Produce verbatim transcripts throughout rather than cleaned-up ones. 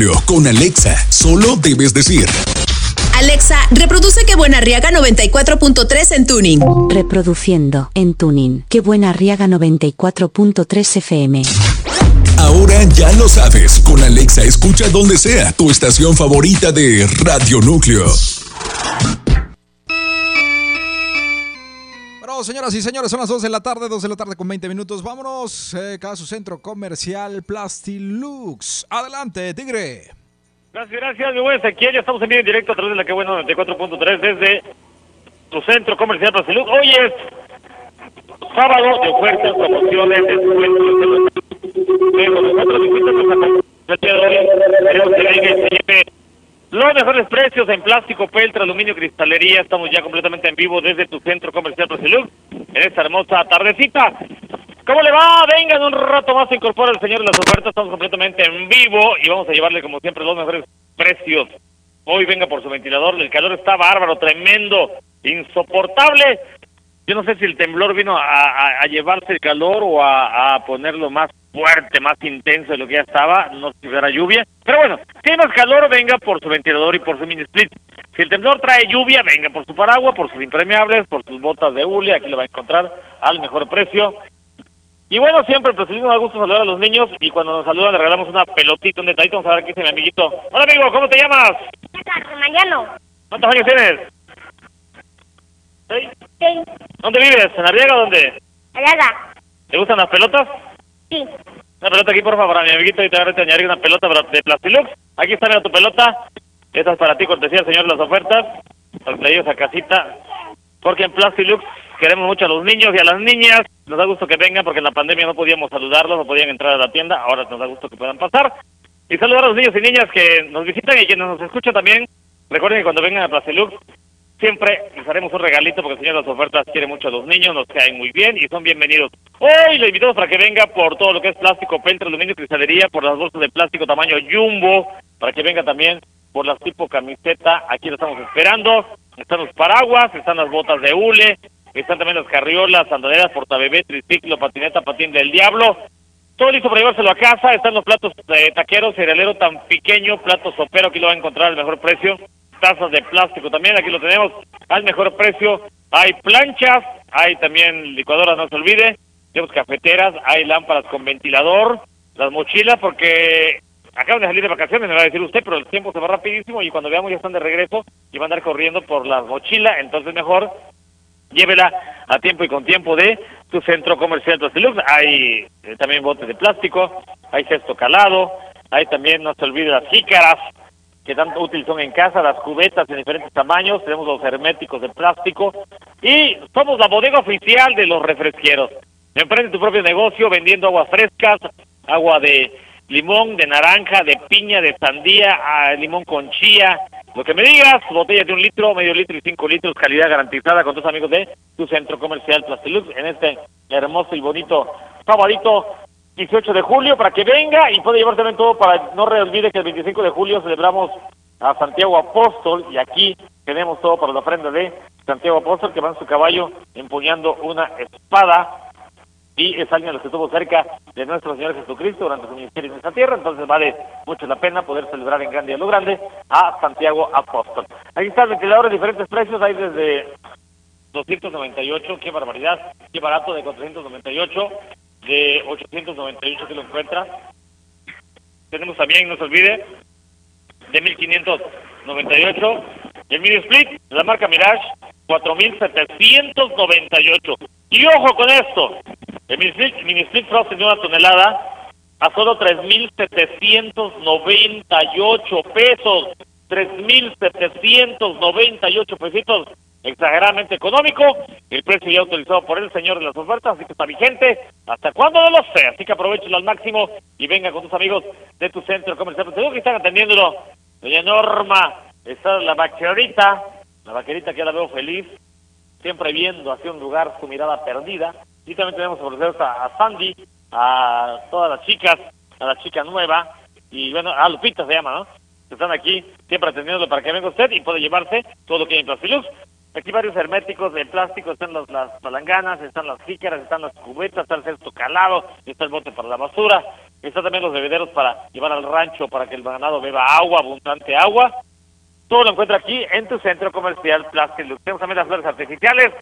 Con Alexa, solo debes decir: Alexa, reproduce Qué Buena Arriaga noventa y cuatro punto tres en Tuning. Reproduciendo en Tuning Qué Buena Arriaga noventa y cuatro punto tres F M. Ahora ya lo sabes, con Alexa escucha donde sea tu estación favorita de Radio Núcleo. Bueno, señoras y señores, son las dos de la tarde, dos de la tarde con veinte minutos. Vámonos eh, a su centro comercial Plastilux. Adelante, Tigre. Gracias, gracias, mi buen Ezequiel. Ya estamos en vivo en directo a través de la que bueno noventa y cuatro punto tres desde tu centro comercial Plastilux. Hoy es sábado de ofertas, promociones, descuentos. Pero nosotros invitamos a el día de hoy. Queremos que venga y se lleve los mejores precios en plástico, peltre, aluminio, cristalería. Estamos ya completamente en vivo desde tu centro comercial Plastilux en esta hermosa tardecita. ¿Cómo le va? Venga, en un rato más se incorpora el señor de las ofertas. Estamos completamente en vivo y vamos a llevarle, como siempre, los mejores precios. Hoy venga por su ventilador. El calor está bárbaro, tremendo, insoportable. Yo no sé si el temblor vino a, a, a llevarse el calor o a, a ponerlo más fuerte, más intenso de lo que ya estaba. No sé si era lluvia. Pero bueno, si hay más calor, venga por su ventilador y por su mini split. Si el temblor trae lluvia, venga por su paraguas, por sus impermeables, por sus botas de hule. Aquí lo va a encontrar al mejor precio. Y bueno, siempre, pues nos da gusto saludar a los niños y cuando nos saludan le regalamos una pelotita, un detallito. Vamos a ver qué dice mi amiguito. Hola, amigo, ¿cómo te llamas? Mariano. ¿Cuántos años tienes? ¿Sí? Sí. ¿Dónde vives? ¿En Arriaga o dónde? Arriaga. ¿Te gustan las pelotas? Sí. Una pelota aquí, por favor, para mi amiguito. Y te voy a añadir una pelota de Plastilux. Aquí está, mira tu pelota. Esta es para ti, cortesía, señor, las ofertas. Para que la lleves a casita. Porque en Plastilux queremos mucho a los niños y a las niñas. Nos da gusto que vengan porque en la pandemia no podíamos saludarlos, no podían entrar a la tienda. Ahora nos da gusto que puedan pasar. Y saludar a los niños y niñas que nos visitan y quienes nos escuchan también. Recuerden que cuando vengan a Plastilux siempre les haremos un regalito porque el señor de las ofertas quiere mucho a los niños, nos caen muy bien y son bienvenidos. Hoy le invitamos para que venga por todo lo que es plástico, peltre, aluminio, cristalería, por las bolsas de plástico tamaño jumbo, para que venga también por las tipo camiseta. Aquí lo estamos esperando. Están los paraguas, están las botas de hule, están también las carriolas, sandaderas, portabebé, triciclo, patineta, patín del diablo. Todo listo para llevárselo a casa. Están los platos eh, taqueros, cerealero tan pequeño, platos sopero, aquí lo va a encontrar al mejor precio. Tazas de plástico también, aquí lo tenemos al mejor precio. Hay planchas, hay también licuadoras, no se olvide. Tenemos cafeteras, hay lámparas con ventilador, las mochilas, porque acaban de salir de vacaciones, me va a decir usted, pero el tiempo se va rapidísimo y cuando veamos ya están de regreso y van a andar corriendo por la mochila, entonces mejor llévela a tiempo y con tiempo de tu centro comercial Plastilux. Hay eh, también botes de plástico, hay cesto calado, hay también, no se olvide, las jícaras, que tanto útil son en casa, las cubetas de diferentes tamaños, tenemos los herméticos de plástico y somos la bodega oficial de los refresqueros. Emprende tu propio negocio vendiendo aguas frescas, agua de limón, de naranja, de piña, de sandía, a limón con chía, lo que me digas, botellas de un litro, medio litro y cinco litros, calidad garantizada con tus amigos de tu centro comercial Plastilux en este hermoso y bonito sabadito dieciocho de julio, para que venga y pueda llevar también todo. Para no olvide que el veinticinco de julio celebramos a Santiago Apóstol y aquí tenemos todo para la ofrenda de Santiago Apóstol, que va en su caballo empuñando una espada y es alguien de los que estuvo cerca de nuestro Señor Jesucristo durante su ministerio en esta tierra, entonces vale mucho la pena poder celebrar en grande y a lo grande a Santiago Apóstol. Aquí está el ventilador de diferentes precios, hay desde doscientos noventa y ocho, qué barbaridad, qué barato, de cuatrocientos noventa y ocho, de ochocientos noventa y ocho que lo encuentra. Tenemos también, no se olvide, de mil quinientos noventa y ocho, el mini split de la marca Mirage, cuatro mil setecientos noventa y ocho. Y ojo con esto, el mini split, mini split Frost de una tonelada a solo tres mil setecientos noventa y ocho pesos, tres mil setecientos noventa y ocho pesitos, exageradamente económico, el precio ya autorizado por el señor de las ofertas, así que está vigente, ¿hasta cuándo? No lo sé, así que aprovechalo al máximo y venga con tus amigos de tu centro comercial. Tengo que estar atendiéndolo, doña Norma, está la vaquerita, la vaquerita que ya la veo feliz, siempre viendo hacia un lugar su mirada perdida, y también tenemos ofrecer a, a Sandy, a todas las chicas, a la chica nueva, y bueno, a Lupita se llama, ¿no? Están aquí siempre atendiéndolo para que venga usted y pueda llevarse todo lo que hay en Plastilux. Aquí varios herméticos de plástico, están las, las palanganas, están las jícaras, están las cubetas, está el cesto calado, está el bote para la basura, Está también los bebederos para llevar al rancho, para que el ganado beba agua, abundante agua. Todo lo encuentra aquí en tu centro comercial Plastic Lux. Tenemos también las flores artificiales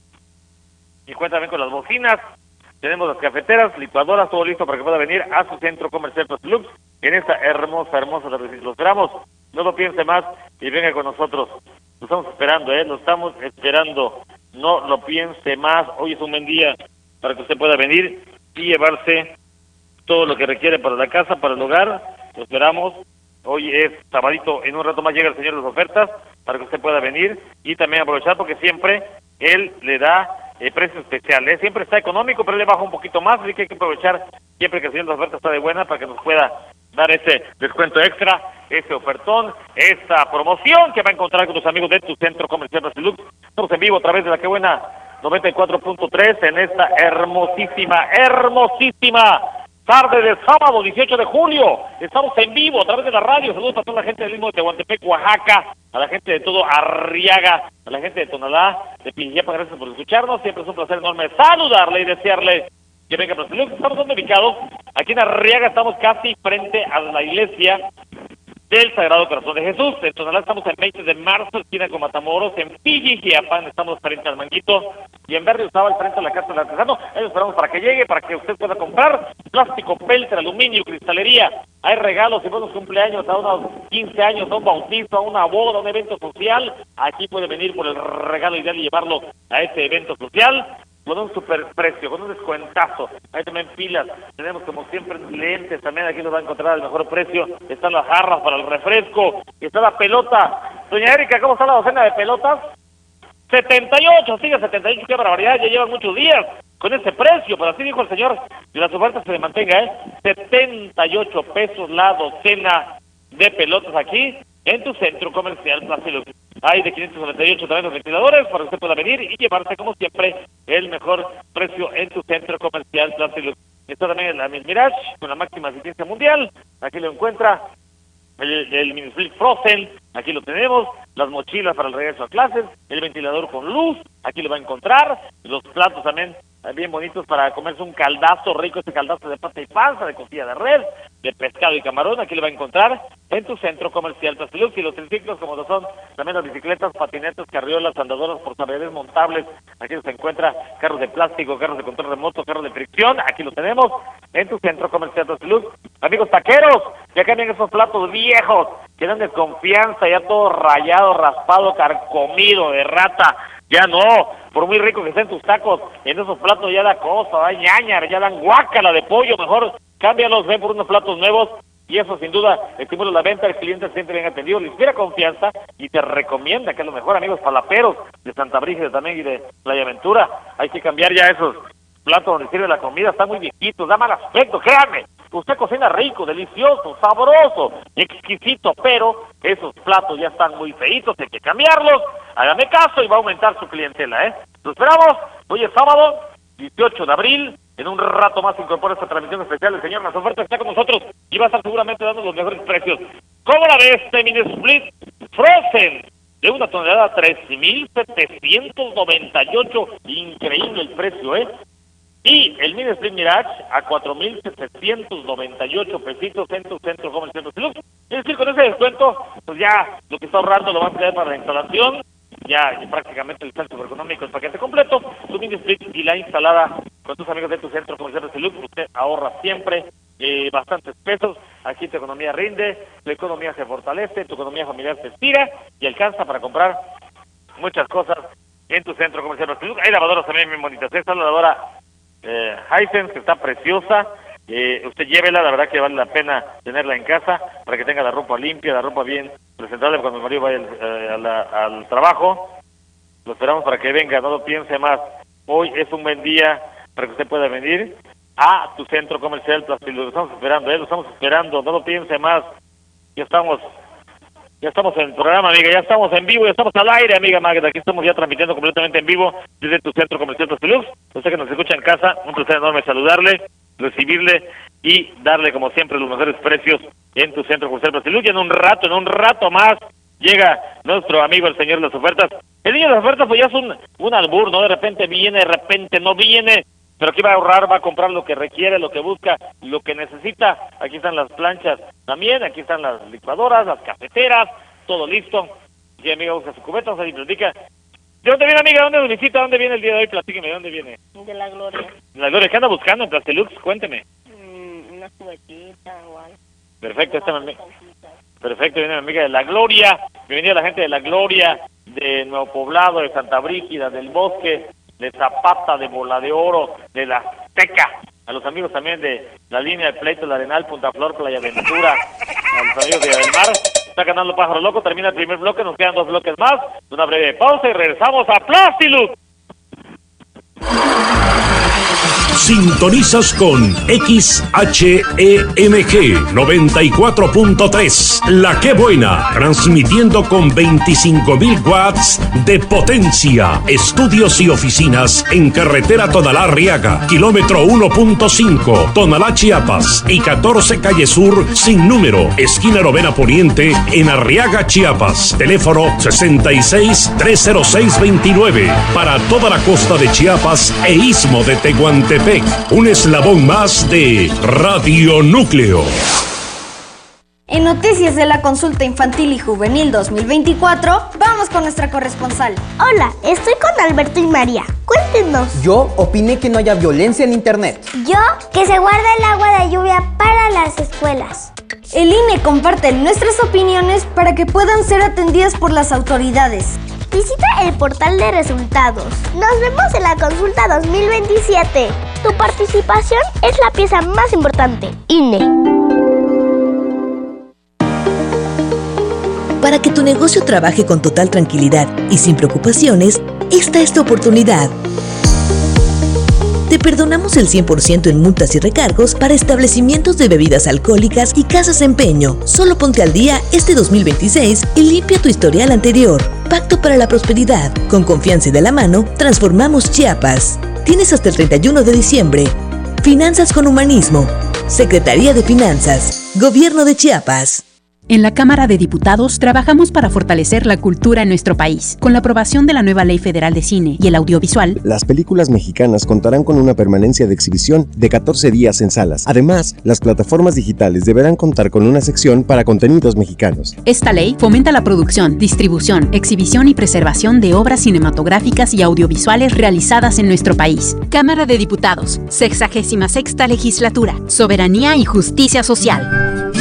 y cuenta también con las bocinas. Tenemos las cafeteras, licuadoras, todo listo para que pueda venir a su centro comercial Plastic Lux en esta hermosa, hermosa tarde. Lo esperamos, no lo piense más y venga con nosotros. Lo estamos esperando, ¿eh? Lo estamos esperando. No lo piense más. Hoy es un buen día para que usted pueda venir y llevarse todo lo que requiere para la casa, para el hogar. Lo esperamos. Hoy es sabadito, en un rato más llega el señor de las ofertas para que usted pueda venir y también aprovechar porque siempre él le da eh, precio especial. ¿eh? Siempre está económico, pero él le baja un poquito más, así que hay que aprovechar siempre que el señor de las ofertas está de buena para que nos pueda dar ese descuento extra, ese ofertón, esta promoción que va a encontrar con tus amigos de tu centro comercial Plastic Lux. Estamos en vivo a través de la que buena noventa y cuatro punto tres en esta hermosísima, hermosísima tarde de sábado dieciocho de julio. Estamos en vivo a través de la radio. Saludos a toda la gente del mismo de Tehuantepec, Oaxaca, a la gente de todo Arriaga, a la gente de Tonalá, de Pinillapa. Gracias por escucharnos. Siempre es un placer enorme saludarle y desearle que venga a Plastic Lux. Estamos donde ubicados. Aquí en Arriaga estamos casi frente a la iglesia del Sagrado Corazón de Jesús. En Tonalá estamos en veinte de marzo, esquina con Matamoros. En Pijijiapan estamos frente al Manguito. Y en Verde Usaba, frente a la Casa del Artesano. Ahí esperamos para que llegue, para que usted pueda comprar plástico, peltre, aluminio, cristalería. Hay regalos y buenos cumpleaños, a unos quince años, a un bautizo, a una boda, a un evento social. Aquí puede venir por el regalo ideal y llevarlo a ese evento social con un super precio, con un descuentazo. Hay también pilas, tenemos como siempre lentes, también aquí nos va a encontrar al mejor precio. Están las jarras para el refresco, está la pelota. Doña Erika, ¿cómo está la docena de pelotas? setenta y ocho, sigue setenta y ocho, qué barbaridad, ya llevan muchos días con ese precio, pero así dijo el señor, y las ofertas se le mantenga, ¿eh? setenta y ocho pesos la docena de pelotas aquí en tu centro comercial Plastic Lux. Hay de quinientos noventa y ocho también los ventiladores para que usted pueda venir y llevarse como siempre el mejor precio en tu centro comercial Plastic Lux. Está también la Mil Mirage con la máxima asistencia mundial, aquí lo encuentra. El, el mini split Frozen, aquí lo tenemos, las mochilas para el regreso a clases, el ventilador con luz, aquí lo va a encontrar, los platos también bien bonitos para comerse un caldazo rico, este caldazo de pata y panza, de costilla de red, de pescado y camarón, aquí lo va a encontrar en tu centro comercial Plastic Lux. Y los triciclos como lo son también las bicicletas, patinetas, carriolas, andadoras, portaaviones montables, aquí se encuentra carros de plástico, carros de control remoto, carros de fricción, aquí lo tenemos en tu centro comercial Plastic Lux. Amigos taqueros, ya cambian esos platos viejos que dan desconfianza, ya todo rayado, raspado, carcomido de rata. Ya no, por muy rico que estén tus tacos, en esos platos ya da cosa, da ñaña, ya dan guácala de pollo, mejor cámbialos, ven por unos platos nuevos, y eso sin duda estimula la venta, el cliente se siente bien atendido, le inspira confianza y te recomienda que es lo mejor, amigos palaperos de Santa Brígida también y de Playa Aventura. Hay que cambiar ya esos platos donde sirve la comida, están muy viejitos, da mal aspecto, créanme. Usted cocina rico, delicioso, sabroso, exquisito, pero esos platos ya están muy feitos, hay que cambiarlos. Hágame caso y va a aumentar su clientela, ¿eh? Lo esperamos. Hoy es sábado, dieciocho de abril. En un rato más incorpora esta transmisión especial. El señor Las Ofertas está con nosotros y va a estar seguramente dando los mejores precios. ¿Cómo la ves, este mini split Frozen? De una tonelada, tres mil setecientos noventa y ocho. Increíble el precio, ¿eh? Y el mini split Mirage a cuatro mil setecientos noventa y ocho pesitos en tu centro comercial Plastic Lux. Es decir, con ese descuento, pues ya lo que está ahorrando lo va a tener para la instalación. Ya, ya prácticamente el centro económico, el paquete completo, tu mini split y la instalada con tus amigos de tu centro comercial Plastic Lux. Usted ahorra siempre eh, bastantes pesos. Aquí tu economía rinde, tu economía se fortalece, tu economía familiar se estira y alcanza para comprar muchas cosas en tu centro comercial Plastic Lux. Hay lavadoras también bien bonitas. Esta lavadora Eh, Hisense, que está preciosa, eh, usted llévela, la verdad que vale la pena tenerla en casa para que tenga la ropa limpia, la ropa bien presentable cuando el marido vaya eh, a la, al trabajo. Lo esperamos para que venga, no lo piense más. Hoy es un buen día para que usted pueda venir a tu centro comercial Plastic Lux. Lo estamos esperando, ¿eh? Lo estamos esperando, no lo piense más. Ya estamos Ya estamos en el programa, amiga, ya estamos en vivo, ya estamos al aire, amiga Magda, aquí estamos ya transmitiendo completamente en vivo desde tu centro comercial Plastic Lux. Usted que nos escucha en casa, un placer enorme saludarle, recibirle y darle como siempre los mejores precios en tu centro comercial Plastic Lux. Y en un rato, en un rato más, llega nuestro amigo el señor de las ofertas. El niño de las ofertas pues ya es un, un albur, ¿no? De repente viene, de repente no viene. pero aquí va a ahorrar, va a comprar lo que requiere, lo que busca, lo que necesita. Aquí están las planchas también, aquí están las licuadoras, las cafeteras, todo listo. Y amiga busca su cubeta, o sea, y platica. ¿De dónde viene, amiga? ¿Dónde nos visita? ¿Dónde viene el día de hoy? Platíqueme, ¿de dónde viene? De la Gloria. ¿De la Gloria? ¿Qué anda buscando en Plastilux? Cuénteme. Mm, una cubetita o algo. Perfecto, esta mi amiga. Perfecto, viene mi amiga de la Gloria. Bienvenida a la gente de la Gloria, de Nuevo Poblado, de Santa Brígida, del Bosque, de Zapata, de Bola de Oro, de La Azteca. A los amigos también de la línea de Pleito, la Arenal, Punta Flor, Playa Ventura. A los amigos de Del Mar. Está ganando Pájaro Loco, termina el primer bloque, nos quedan dos bloques más. Una breve pausa y regresamos a Plastilux. Sintonizas con X H E M G noventa y cuatro punto tres, La Que Buena, transmitiendo con veinticinco mil watts de potencia. Estudios y oficinas en carretera Tonalá-Arriaga, kilómetro uno punto cinco, Tonalá, Chiapas, y catorce calle Sur, sin número, esquina Novena Poniente, en Arriaga, Chiapas. Teléfono sesenta y seis, trescientos seis, veintinueve, para toda la costa de Chiapas e Istmo de Tehuantepec. Un eslabón más de Radio Núcleo. En noticias de la consulta infantil y juvenil dos mil veinticuatro, vamos con nuestra corresponsal. Hola, estoy con Alberto y María. Cuéntenos. Yo opiné que no haya violencia en internet. Yo, que se guarda el agua de lluvia para las escuelas. El I N E comparte nuestras opiniones para que puedan ser atendidas por las autoridades. Visita el portal de resultados. Nos vemos en la consulta dos mil veintisiete. Tu participación es la pieza más importante. I N E. Para que tu negocio trabaje con total tranquilidad y sin preocupaciones, esta es tu oportunidad. Te perdonamos el cien por ciento en multas y recargos para establecimientos de bebidas alcohólicas y casas de empeño. Solo ponte al día este dos mil veintiséis y limpia tu historial anterior. Pacto para la prosperidad. Con confianza y de la mano, transformamos Chiapas. Tienes hasta el treinta y uno de diciembre. Finanzas con humanismo. Secretaría de Finanzas. Gobierno de Chiapas. En la Cámara de Diputados trabajamos para fortalecer la cultura en nuestro país. Con la aprobación de la nueva Ley Federal de Cine y el Audiovisual, las películas mexicanas contarán con una permanencia de exhibición de catorce días en salas. Además, las plataformas digitales deberán contar con una sección para contenidos mexicanos. Esta ley fomenta la producción, distribución, exhibición y preservación de obras cinematográficas y audiovisuales realizadas en nuestro país. Cámara de Diputados, sexagésima sexta Legislatura, Soberanía y Justicia Social.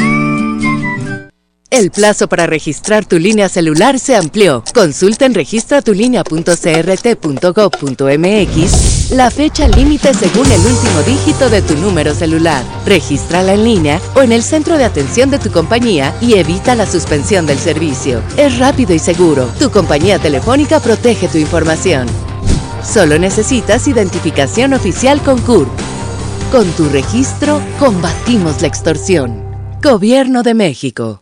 El plazo para registrar tu línea celular se amplió. Consulta en registra tu línea punto c r t punto gov punto m x la fecha límite según el último dígito de tu número celular. Regístrala en línea o en el centro de atención de tu compañía y evita la suspensión del servicio. Es rápido y seguro. Tu compañía telefónica protege tu información. Solo necesitas identificación oficial con C U R P. Con tu registro, combatimos la extorsión. Gobierno de México.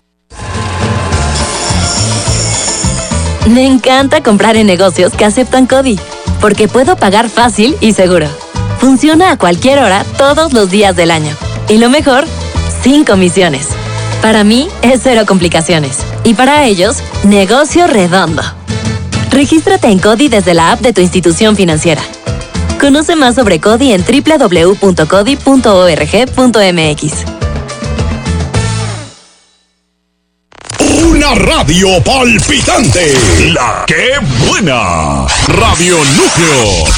Me encanta comprar en negocios que aceptan CODI, porque puedo pagar fácil y seguro. Funciona a cualquier hora, todos los días del año. Y lo mejor, sin comisiones. Para mí, es cero complicaciones. Y para ellos, negocio redondo. Regístrate en CODI desde la app de tu institución financiera. Conoce más sobre CODI en doble u doble u doble u punto codi punto org punto m x. Una radio palpitante. La Que Buena. Radio Núcleo.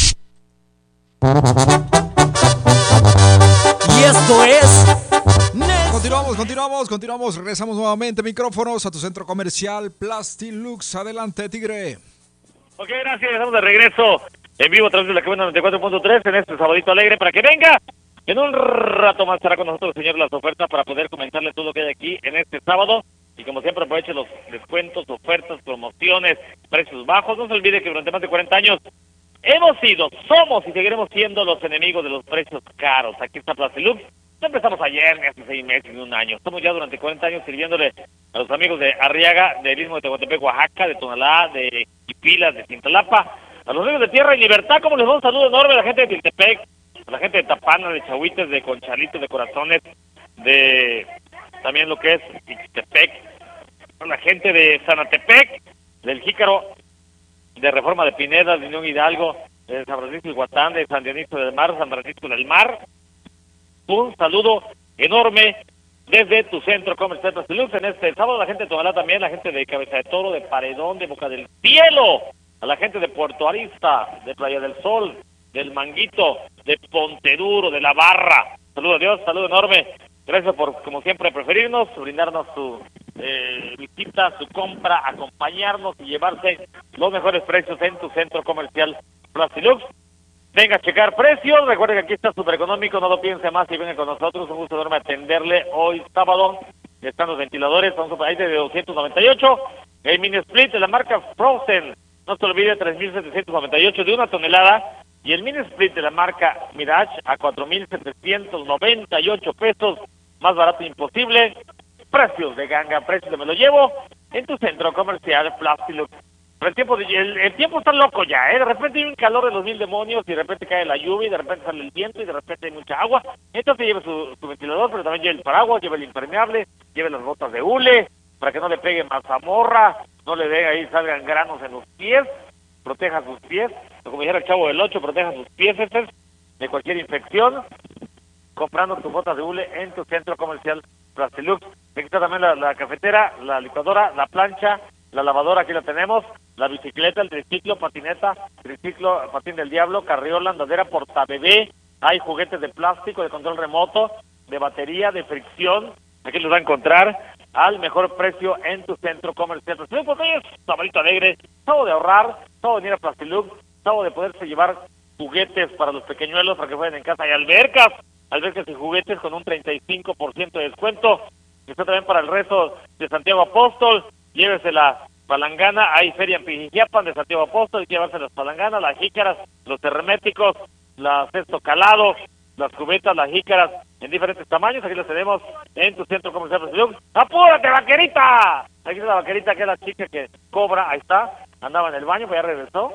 Y esto es... Continuamos, continuamos, continuamos. Regresamos nuevamente. Micrófonos a tu centro comercial Plastilux. Adelante, Tigre. Ok, gracias. Estamos de regreso en vivo a través de la Que Buena noventa y cuatro punto tres en este sabadito alegre para que venga. En un rato más estará con nosotros el señor Las Ofertas para poder comentarle todo lo que hay aquí en este sábado. Y como siempre, aproveche los descuentos, ofertas, promociones, precios bajos. No se olvide que durante más de cuarenta años hemos sido, somos y seguiremos siendo los enemigos de los precios caros. Aquí está Plastilux. No empezamos ayer, ni hace seis meses, ni un año. Estamos ya durante cuarenta años sirviéndole a los amigos de Arriaga, del Istmo de Tehuantepec, Oaxaca, de Tonalá, de Ipilas, de Cintalapa, a los amigos de Tierra y Libertad. Como les doy un saludo enorme a la gente de Tiltepec, a la gente de Tapana, de Chahuites, de Conchalitos, de Corazones, de también lo que es Ixtepec, a la gente de Zanatepec, del Jícaro, de Reforma de Pineda, de Unión Hidalgo, de San Francisco de Iguatán, de San Dionisio del Mar, San Francisco del Mar. Un saludo enorme desde tu centro comercial Plastilux en este sábado. La gente de Tonalá también, la gente de Cabeza de Toro, de Paredón, de Boca del Cielo, a la gente de Puerto Arista, de Playa del Sol, del Manguito, de Ponteduro, de La Barra. Saludo a Dios, saludo enorme. Gracias por, como siempre, preferirnos, brindarnos su eh, visita, su compra, acompañarnos y llevarse los mejores precios en tu centro comercial Plastilux. Venga a checar precios, recuerde que aquí está súper económico, no lo piense más y venga con nosotros, un gusto enorme atenderle hoy sábado. Están los ventiladores, son super, ahí de doscientos noventa y ocho, el mini split de la marca Frozen, no se olvide, tres mil setecientos noventa y ocho de una tonelada, y el mini split de la marca Mirage a cuatro mil setecientos noventa y ocho pesos, más barato imposible, precios de ganga, precios de me lo llevo, en tu centro comercial Plastilux. El tiempo, el, el tiempo está loco ya, ¿eh? De repente hay un calor de los mil demonios y de repente cae la lluvia y de repente sale el viento y de repente hay mucha agua. Entonces lleve su, su ventilador, pero también lleve el paraguas, lleve el impermeable, lleve las botas de hule para que no le pegue mazamorra, no le dé ahí, salgan granos en los pies, proteja sus pies, o como dijera el Chavo del Ocho, proteja sus pies de cualquier infección, comprando tus botas de hule en tu centro comercial Plastilux. Aquí está también la, la cafetera, la licuadora, la plancha, la lavadora, aquí la tenemos, la bicicleta, el triciclo, patineta, triciclo, patín del diablo, carriola, andadera, portabebé, hay juguetes de plástico, de control remoto, de batería, de fricción, aquí los va a encontrar al mejor precio en tu centro comercial. Plastilux, pues es saborito alegre, sábado de ahorrar, sábado de venir a Plastilux, sábado de poderse llevar juguetes para los pequeñuelos para que jueguen en casa, hay albercas, albercas y juguetes con un treinta y cinco por ciento de descuento, y está también para el rezo de Santiago Apóstol. Llévese la palangana, hay feria en Pijijiapan de Santiago Apóstol, hay que llevarse las palanganas, las jícaras, los herméticos, las cesto calado, las cubetas, las jícaras en diferentes tamaños, aquí las tenemos en tu centro comercial Plastilux. ¡Apúrate, vaquerita! Aquí está la vaquerita, que es la chica que cobra, ahí está, andaba en el baño, pues ya regresó.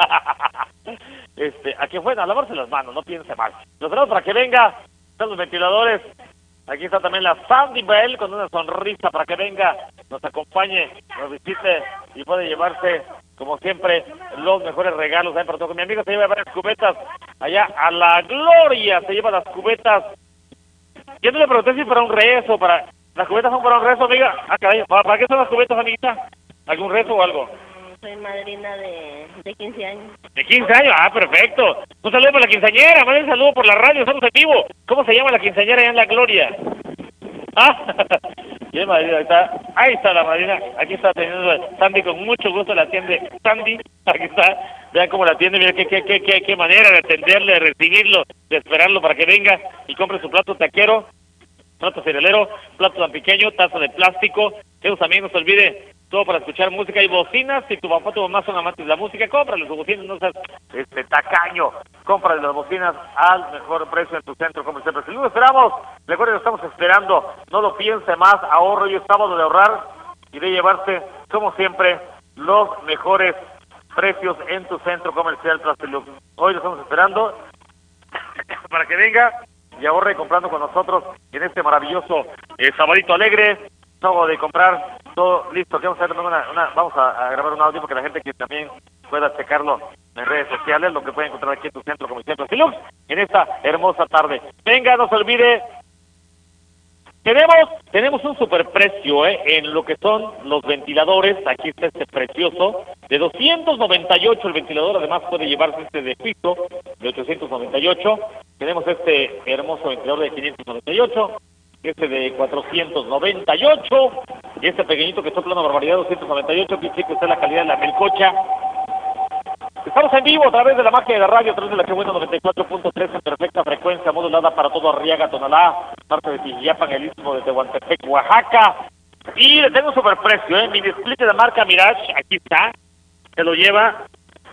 este, ¿a qué fue? A lavarse las manos, no piense mal. Los tenemos para que venga, están los ventiladores. Aquí está también la Sandy Bell con una sonrisa para que venga, nos acompañe, nos visite y puede llevarse, como siempre, los mejores regalos. Para todo. Mi amigo se lleva varias cubetas allá a la Gloria, se lleva las cubetas. Yo no le pregunté si para un rezo, para... ¿Las cubetas son para un rezo, amiga? Ah, caray, ¿para, ¿para qué son las cubetas, amiguita? ¿Algún rezo o algo? Soy madrina de, de quince años. ¿De quince años? Ah, perfecto. Un saludo por la quinceañera, más un saludo por la radio, estamos en vivo. ¿Cómo se llama la quinceañera allá en la Gloria? Ah, bien, madrina, ahí está, ahí está la madrina, aquí está teniendo Sandy, con mucho gusto la atiende Sandy, aquí está, vean cómo la atiende, miren qué, qué, qué, qué, qué manera de atenderle, de recibirlo, de esperarlo para que venga y compre su plato taquero, plato cerealero, plato tan pequeño, taza de plástico, eso también no se olvide, todo para escuchar música y bocinas. Si tu papá o tu mamá son amantes de la música, cómprale sus bocinas, no seas este, tacaño, cómprale las bocinas al mejor precio en tu centro comercial. Si lo esperamos, recuerden, lo estamos esperando, no lo piense más, ahorro, hoy es sábado de ahorrar y de llevarse, como siempre, los mejores precios en tu centro comercial Plastilux. Hoy lo estamos esperando para que venga y ahorre comprando con nosotros en este maravilloso eh, sabadito alegre, sábado de comprar, todo listo. Aquí vamos a, hacer una, una, vamos a, a grabar un audio para que la gente que también pueda checarlo en redes sociales, lo que puede encontrar aquí en tu centro comercial Plastilux en esta hermosa tarde. Venga, no se olvide, tenemos tenemos un superprecio eh, en lo que son los ventiladores. Aquí está este precioso de doscientos noventa y ocho el ventilador, además puede llevarse este de piso de ochocientos noventa y ocho. Tenemos este hermoso ventilador de quinientos noventa y ocho, este de cuatrocientos noventa y ocho, y este pequeñito que sopla una barbaridad, doscientos noventa y ocho, que sí que está la calidad de la melcocha. Estamos en vivo a través de la magia de la radio, a través de la que bueno noventa y cuatro punto tres en perfecta frecuencia modulada para todo Arriaga, Tonalá, parte de Tijiapan, el istmo de Tehuantepec, Oaxaca. Y le tengo un superprecio, ¿eh? Mini split de la marca Mirage, aquí está, se lo lleva.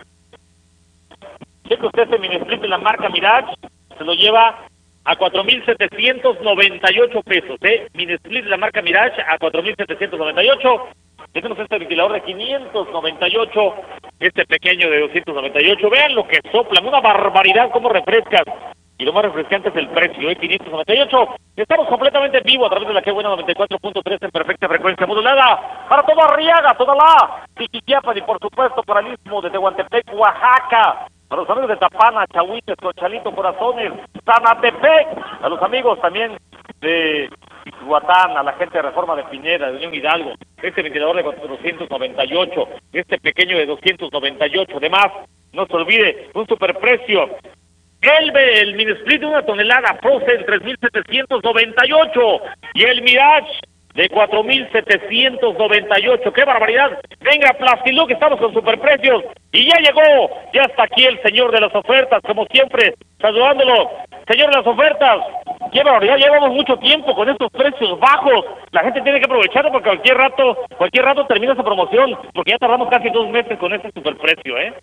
Cheque usted este mini split de la marca Mirage, se lo lleva a cuatro mil setecientos noventa y ocho pesos, ¿eh? Mini split de la marca Mirage a cuatro mil setecientos noventa y ocho. Tenemos este ventilador de quinientos noventa y ocho, este pequeño de doscientos noventa y ocho. Vean lo que soplan, una barbaridad, cómo refrescan. Y lo más refrescante es el precio, ¿eh? quinientos noventa y ocho. Estamos completamente en vivo a través de la que buena noventa y cuatro punto tres en perfecta frecuencia modulada para todo Arriaga, toda la Tiquiquiapan y por supuesto para el istmo de Tehuantepec, Oaxaca. a los amigos de Tapana, Chahuites, Conchalito, Corazones, Zanatepec, a los amigos también de Guatán, a la gente de Reforma de Pineda, de Unión Hidalgo, este ventilador de cuatrocientos noventa y ocho, este pequeño de doscientos noventa y ocho, además, no se olvide, un superprecio. El, el mini split de una tonelada, Frozen, tres mil setecientos noventa y ocho, y el Mirage de cuatro mil setecientos noventa y ocho. ¡Qué barbaridad! Venga, Plastilux, estamos con superprecios. Y ya llegó, ya está aquí el señor de las ofertas, como siempre, saludándolo. Señor de las ofertas, qué barbaridad, llevamos mucho tiempo con estos precios bajos. La gente tiene que aprovecharlo porque cualquier rato, cualquier rato termina esa promoción, porque ya tardamos casi dos meses con este superprecio, ¿eh?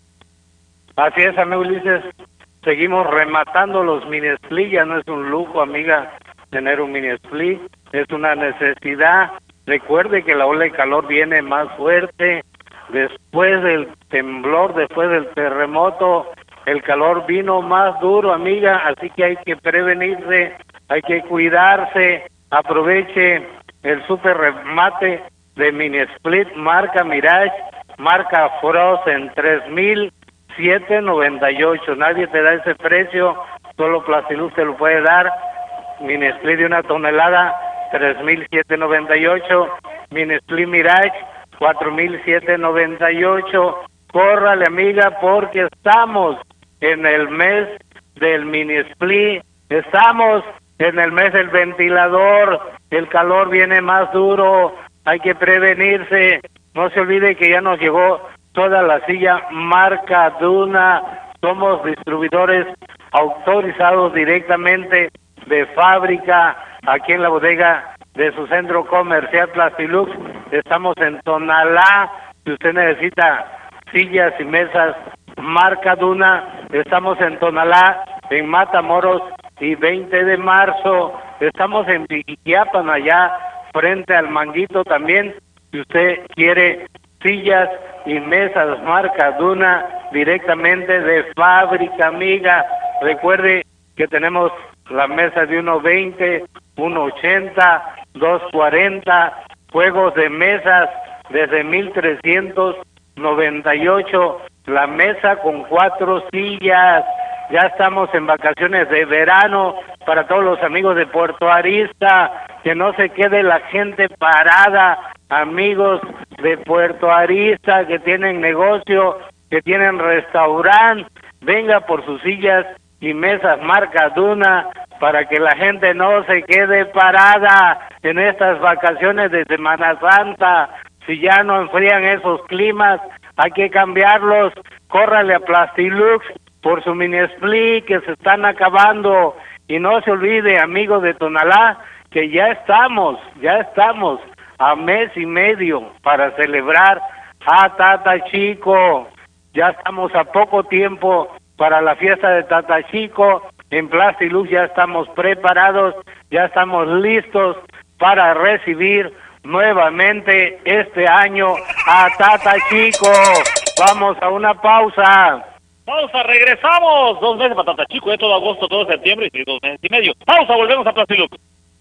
Así es, amigo Ulises. Seguimos rematando los mini split, ya no es un lujo, amiga, tener un mini split, es una necesidad. Recuerde que la ola de calor viene más fuerte, después del temblor, después del terremoto, el calor vino más duro, amiga, así que hay que prevenirse, hay que cuidarse. Aproveche el super remate de mini split, marca Mirage, marca Frozen, tres mil siete noventa y ocho. Nadie te da ese precio, solo Plastilux te lo puede dar. Mini split de una tonelada, tres mil siete noventa y ocho. Mini split Mirage, cuatro mil siete noventa y ocho. Córrale, amiga, porque estamos en el mes del mini split, estamos en el mes del ventilador, el calor viene más duro, hay que prevenirse. No se olvide que ya nos llegó toda la silla marca Duna, somos distribuidores autorizados directamente de fábrica aquí en la bodega de su centro comercial Plastilux. Estamos en Tonalá, si usted necesita sillas y mesas marca Duna, estamos en Tonalá, en Matamoros y veinte de marzo, estamos en Piquiapan, allá frente al Manguito también, si usted quiere sillas y mesas marca Duna directamente de fábrica, amiga. Recuerde que tenemos la mesa de uno veinte, uno ochenta, dos cuarenta, juegos de mesas desde mil trescientos noventa y ocho, la mesa con cuatro sillas. Ya estamos en vacaciones de verano para todos los amigos de Puerto Arista, que no se quede la gente parada, amigos de Puerto Arista que tienen negocio, que tienen restaurante, venga por sus sillas y mesas marca Duna para que la gente no se quede parada en estas vacaciones de Semana Santa. Si ya no enfrían esos climas, hay que cambiarlos. Córrale a Plastilux por su mini split que se están acabando. Y no se olvide, amigos de Tonalá, que ya estamos, ya estamos a mes y medio para celebrar a Tata Chico. Ya estamos a poco tiempo para la fiesta de Tata Chico. En Plastilux ya estamos preparados, ya estamos listos para recibir nuevamente este año a Tata Chico. Vamos a una pausa. Pausa, regresamos. Dos meses para Tata Chico, de todo agosto, todo septiembre y dos meses y medio. Pausa, volvemos a Plastilux.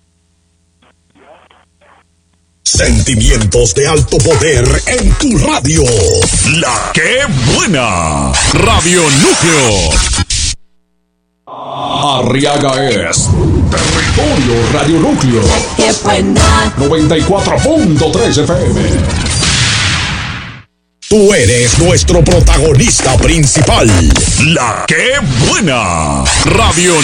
Sentimientos de alto poder en tu radio. La que buena. Radio Núcleo. Arriaga es territorio Radio Núcleo. ¡Qué buena! noventa y cuatro punto tres F M. Tú eres nuestro protagonista principal. La que buena. Radio